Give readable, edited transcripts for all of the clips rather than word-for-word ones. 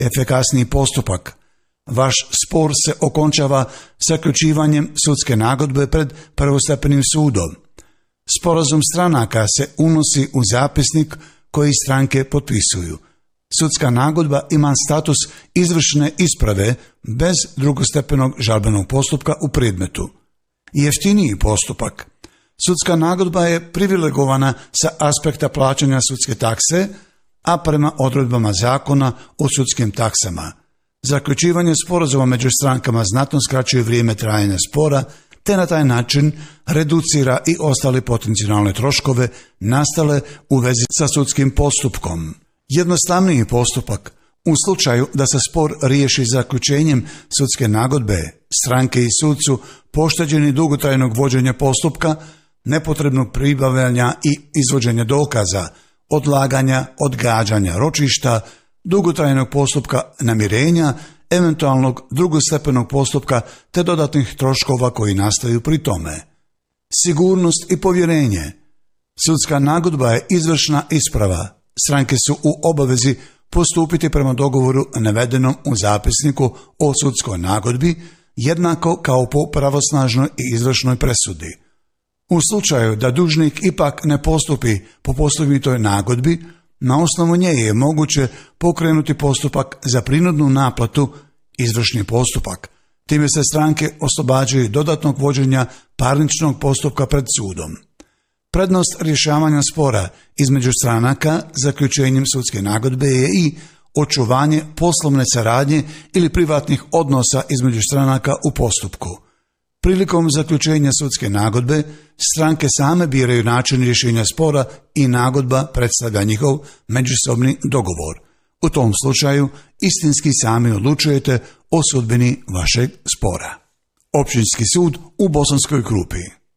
efikasniji postupak. Vaš spor se okončava zaključivanjem sudske nagodbe pred prvostepenim sudom. Sporazum stranaka se unosi u zapisnik koji stranke potpisuju. Sudska nagodba ima status izvršne isprave bez drugostepenog žalbenog postupka u predmetu. Jeftiniji postupak. Sudska nagodba je privilegovana sa aspekta plaćanja sudske takse, a prema odredbama zakona o sudskim taksama. Zaključivanje sporazuma među strankama znatno skraćuje vrijeme trajanja spora, te na taj način reducira i ostale potencijalne troškove nastale u vezi sa sudskim postupkom. Jednostavniji postupak. U slučaju da se spor riješi zaključenjem sudske nagodbe, stranke i sud su pošteđeni dugotrajnog vođenja postupka, nepotrebnog pribavljanja i izvođenja dokaza, odlaganja, odgađanja ročišta, dugotrajnog postupka namirenja, eventualnog drugostepenog postupka te dodatnih troškova koji nastaju pri tome. Sigurnost i povjerenje. Sudska nagodba je izvršna isprava. Stranke su u obavezi postupiti prema dogovoru navedenom u zapisniku o sudskoj nagodbi, jednako kao po pravosnažnoj i izvršnoj presudi. U slučaju da dužnik ipak ne postupi po postignutoj nagodbi, na osnovu nje je moguće pokrenuti postupak za prinudnu naplatu, izvršni postupak. Time se stranke oslobađaju dodatnog vođenja parničnog postupka pred sudom. Prednost rješavanja spora između stranaka zaključenjem sudske nagodbe je i očuvanje poslovne saradnje ili privatnih odnosa između stranaka u postupku. Prilikom zaključenja sudske nagodbe, stranke same biraju način rješenja spora i nagodba predstavlja njihov međusobni dogovor. U tom slučaju istinski sami odlučujete o sudbini vašeg spora. Općinski sud u Bosanskoj Krupi.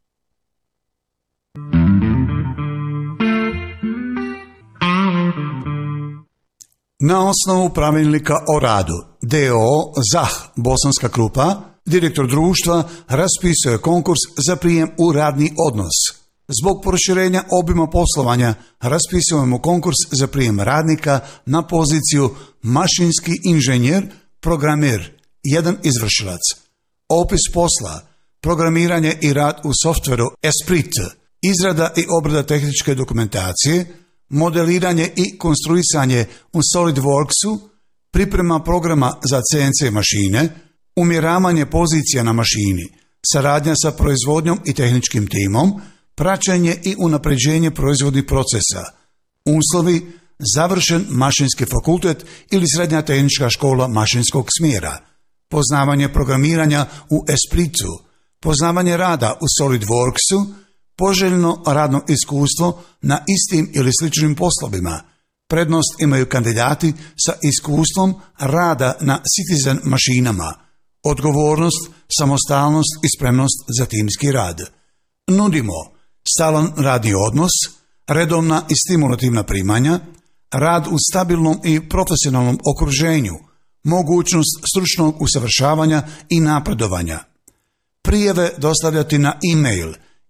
Na osnovu pravilnika o radu d.o.o. ZAH Bosanska Krupa, direktor društva raspisuje konkurs za prijem u radni odnos. Zbog proširenja obima poslovanja raspisujemo konkurs za prijem radnika na poziciju mašinski inženjer, programer, 1 izvršilac. Opis posla, programiranje i rad u softveru Esprit, izrada i obrada tehničke dokumentacije, modeliranje i konstruisanje u SolidWorksu, priprema programa za CNC mašine, umjeravanje pozicija na mašini, saradnja sa proizvodnjom i tehničkim timom, praćenje i unapređenje proizvodnih procesa. Uslovi: završen mašinski fakultet ili srednja tehnička škola mašinskog smjera, poznavanje programiranja u Espritu, poznavanje rada u SolidWorksu, poželjno radno iskustvo na istim ili sličnim poslovima. Prednost imaju kandidati sa iskustvom rada na Citizen mašinama, odgovornost, samostalnost i spremnost za timski rad. Nudimo stalan radni odnos, redovna i stimulativna primanja, rad u stabilnom i profesionalnom okruženju, mogućnost stručnog usavršavanja i napredovanja. Prijave dostavljati na e-mail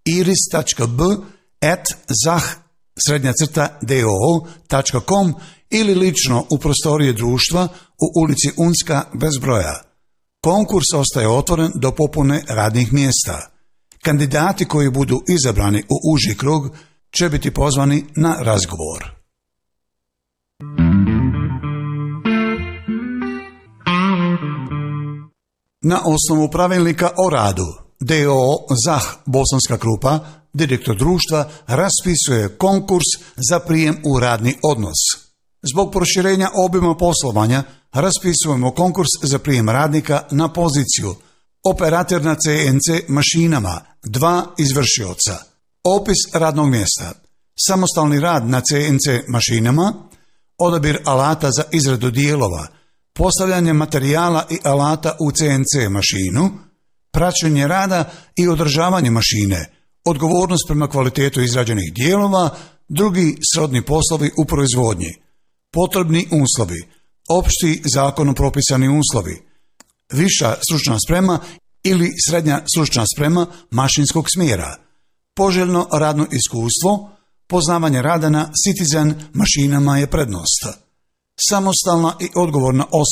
iris.b@zah-doo.com ili lično u prostorije društva u ulici Unska bez broja. Konkurs ostaje otvoren do popune radnih mjesta. Kandidati koji budu izabrani u uži krug će biti pozvani na razgovor. Na osnovu pravilnika o radu d.o.o. ZAH Bosanska Krupa, direktor društva raspisuje konkurs za prijem u radni odnos. Zbog proširenja obima poslovanja raspisujemo konkurs za prijem radnika na poziciju operator na CNC mašinama, 2 izvršioca. Opis radnog mjesta: samostalni rad na CNC mašinama, odabir alata za izradu dijelova, postavljanje materijala i alata u CNC mašinu, praćenje rada i održavanje mašine, odgovornost prema kvalitetu izrađenih dijelova, drugi srodni poslovi u proizvodnji, potrebni uslovi, opšti zakonom propisani uslovi, viša stručna sprema ili srednja stručna sprema mašinskog smjera, poželjno radno iskustvo, poznavanje rada na Citizen mašinama je prednost. Samostalna i odgovorna